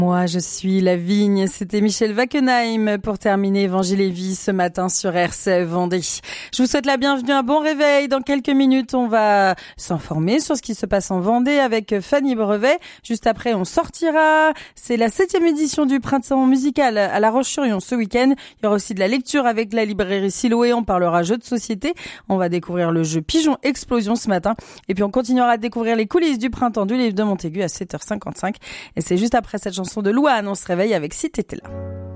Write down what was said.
Moi, je suis la vigne. C'était Michel Wackenheim pour terminer Évangile et Vie ce matin sur RCF Vendée. Je vous souhaite la bienvenue, un bon réveil. Dans quelques minutes, on va s'informer sur ce qui se passe en Vendée avec Fanny Brevet. Juste après, on sortira. C'est la 7e édition du printemps musical à La Roche-sur-Yon ce week-end. Il y aura aussi de la lecture avec la librairie Siloé. On parlera jeux de société. On va découvrir le jeu Pigeon Explosion ce matin. Et puis, on continuera à découvrir les coulisses du printemps du livre de Montaigu à 7h55. Et c'est juste après cette chanson de Louane, on se réveille avec Si t'étais là.